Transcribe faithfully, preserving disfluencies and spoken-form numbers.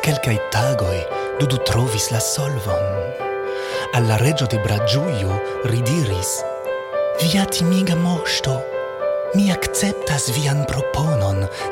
kelkaj tagoj, Dudu trovis la solvon. Al la reĝo de Braĝujo ridiris: Via timiga moŝto, mi akceptas vian proponon,